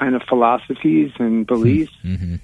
kind of philosophies and beliefs. Mm-hmm.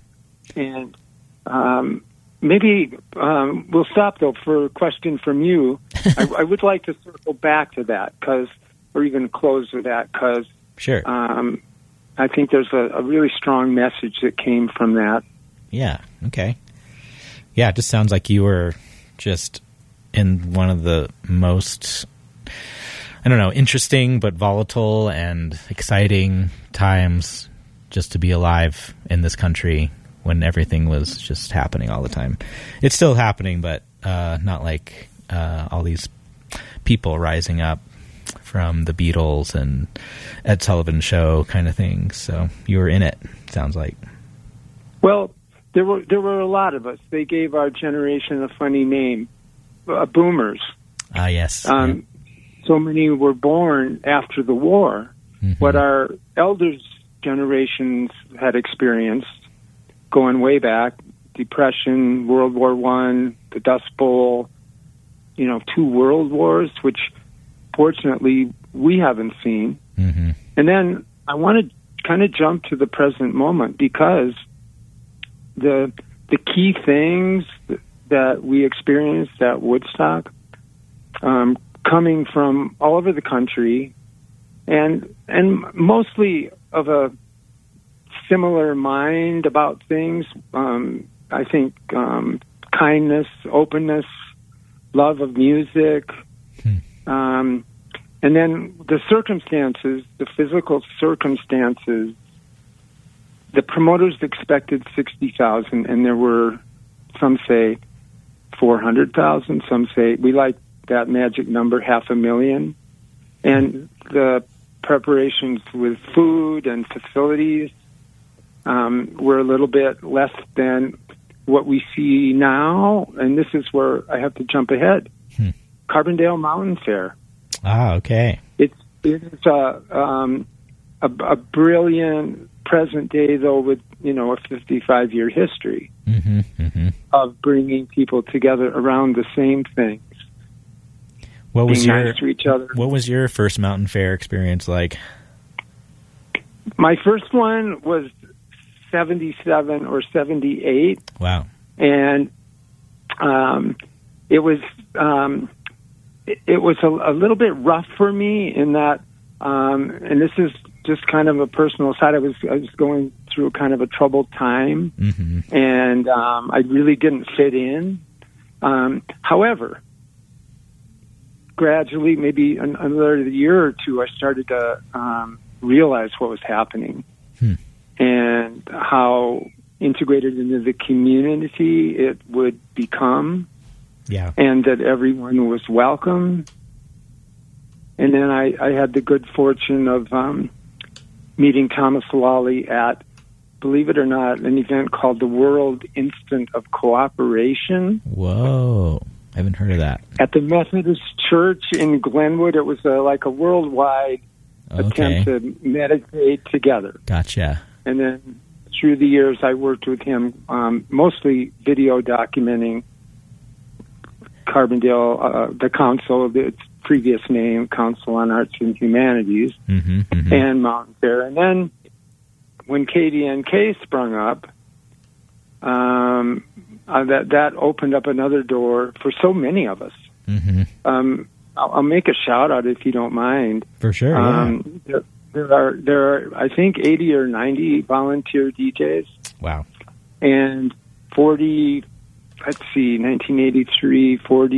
And maybe we'll stop, though, for a question from you. I would like to circle back to that, or even close with that, because Sure. I think there's a really strong message that came from that. Yeah, okay. Yeah, it just sounds like you were just in one of the most, I don't know, interesting but volatile and exciting times just to be alive in this country when everything was just happening all the time. It's still happening, but not like all these people rising up from the Beatles and Ed Sullivan Show kind of thing. So you were in it, sounds like. Well, there were a lot of us. They gave our generation a funny name, boomers. Ah, yes. So many were born after the war. Mm-hmm. What our elders' generations had experienced, going way back, Depression, World War I, the Dust Bowl, 2 world wars, which fortunately we haven't seen. Mm-hmm. And then I want to kind of jump to the present moment, because the key things that we experienced at Woodstock, coming from all over the country, and mostly of a similar mind about things. I think kindness, openness, love of music, and then the circumstances, the physical circumstances. The promoters expected 60,000, and there were, some say, 400,000. Some say, we like that magic number, 500,000. And the preparations with food and facilities were a little bit less than what we see now. And this is where I have to jump ahead. Carbondale Mountain Fair. Ah, okay. It is a brilliant present day, though, with a 55-year history of bringing people together around the same things. What was nice to each other. What was your first mountain fair experience like? My first one was 77 or 78. Wow. And it was a little bit rough for me in that, and this is just kind of a personal side. I was going through kind of a troubled time, and I really didn't fit in. However, gradually, maybe another year or two, I started to realize what was happening and how integrated into the community it would become. Yeah. And that everyone was welcome. And then I had the good fortune of meeting Thomas Lawley at, believe it or not, an event called the World Instant of Cooperation. Whoa. I haven't heard of that. At the Methodist Church in Glenwood. It was like a worldwide attempt to meditate together. Gotcha. And then through the years, I worked with him, mostly video documenting Carbondale, the council, its previous name, Council on Arts and Humanities, and Mountain Fair. And then when KDNK sprung up, that opened up another door for so many of us. I'll make a shout out if you don't mind. For sure. Yeah. There are I think 80 or 90 volunteer DJs. Wow. And 40. Let's see, 1983,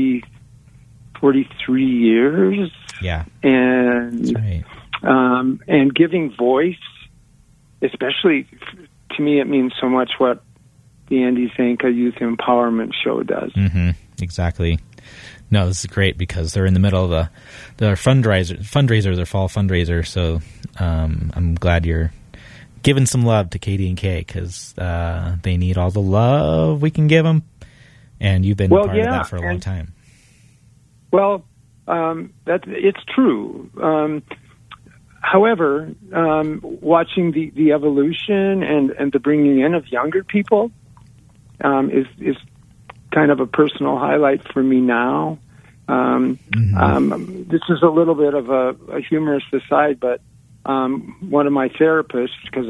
43 years. Yeah. And that's right. And giving voice, especially to me, it means so much what the Andy Zanka Youth Empowerment Show does. Exactly. No, this is great because they're in the middle of their fundraiser, their fall fundraiser. So I'm glad you're giving some love to KD&K because they need all the love we can give them. And you've been part of that for a long time. Well, it's true. However, watching the evolution and the bringing in of younger people is kind of a personal highlight for me now. This is a little bit of a humorous aside, but one of my therapists, because